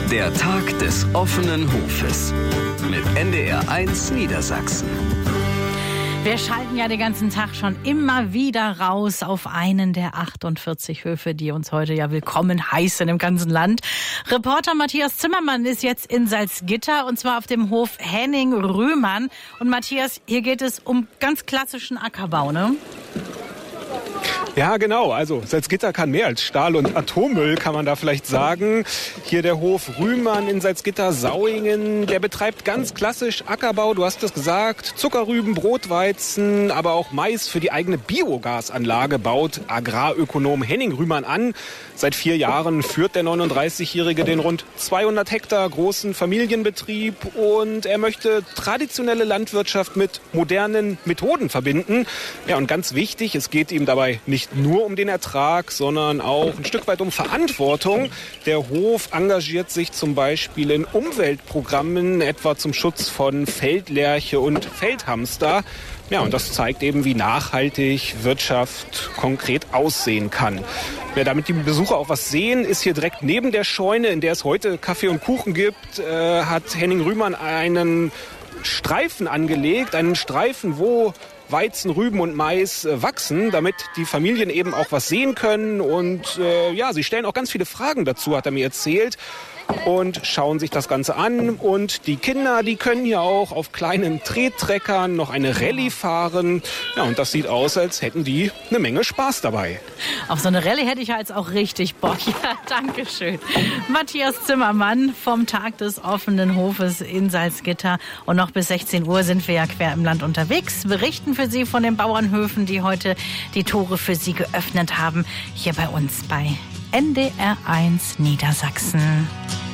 Der Tag des offenen Hofes mit NDR1 Niedersachsen. Wir schalten ja den ganzen Tag schon immer wieder raus auf einen der 48 Höfe, die uns heute ja willkommen heißen im ganzen Land. Reporter Matthias Zimmermann ist jetzt in Salzgitter und zwar auf dem Hof Henning Rühmann. Und Matthias, hier geht es um ganz klassischen Ackerbau, ne? Ja, genau. Also Salzgitter kann mehr als Stahl- und Atommüll, kann man da vielleicht sagen. Hier der Hof Rühmann in Salzgitter-Sauingen, der betreibt ganz klassisch Ackerbau. Du hast es gesagt, Zuckerrüben, Brotweizen, aber auch Mais für die eigene Biogasanlage baut Agrarökonom Henning Rühmann an. Seit 4 Jahren führt der 39-Jährige den rund 200 Hektar großen Familienbetrieb und er möchte traditionelle Landwirtschaft mit modernen Methoden verbinden. Ja, und ganz wichtig, es geht ihm dabei nicht nur um den Ertrag, sondern auch ein Stück weit um Verantwortung. Der Hof engagiert sich zum Beispiel in Umweltprogrammen, etwa zum Schutz von Feldlerche und Feldhamster. Ja, und das zeigt eben, wie nachhaltig Wirtschaft konkret aussehen kann. Ja, damit die Besucher auch was sehen, ist hier direkt neben der Scheune, in der es heute Kaffee und Kuchen gibt, hat Henning Rühmann einen Streifen angelegt, einen Streifen, wo Weizen, Rüben und Mais wachsen, damit die Familien eben auch was sehen können. Und sie stellen auch ganz viele Fragen dazu, hat er mir erzählt. Und schauen sich das Ganze an. Und die Kinder, die können hier auch auf kleinen Trettreckern noch eine Rallye fahren. Ja, und das sieht aus, als hätten die eine Menge Spaß dabei. Auf so eine Rallye hätte ich ja jetzt auch richtig Bock. Ja, danke schön. Matthias Zimmermann vom Tag des offenen Hofes in Salzgitter. Und noch bis 16 Uhr sind wir ja quer im Land unterwegs. Berichten für Sie von den Bauernhöfen, die heute die Tore für Sie geöffnet haben. Hier bei uns bei NDR1 Niedersachsen.